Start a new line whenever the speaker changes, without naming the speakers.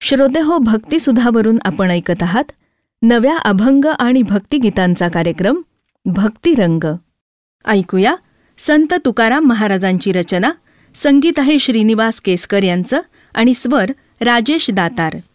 श्रोतेहो, भक्तिसुधावरून आपण ऐकत आहात नव्या अभंग आणि भक्तिगीतांचा कार्यक्रम भक्तिरंग. ऐकूया संत तुकाराम महाराजांची रचना. संगीत आहे श्रीनिवास केसकर यांचं आणि स्वर राजेश दातार.